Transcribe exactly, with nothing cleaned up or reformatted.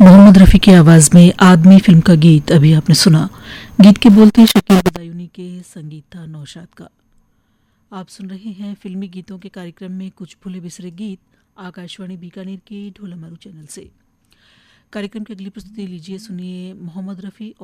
मोहम्मद रफ़ी की आवाज़ में आदमी फिल्म का गीत अभी आपने सुना। गीत के बोल थे शकील बदायूनी के, संगीत था नौशाद का। आप सुन रहे हैं फिल्मी गीतों के कार्यक्रम में कुछ भूले बिसरे गीत, आकाशवाणी बीकानेर के ढोलमारू चैनल से। कार्यक्रम की अगली प्रस्तुति लीजिए, सुनिए मोहम्मद रफ़ी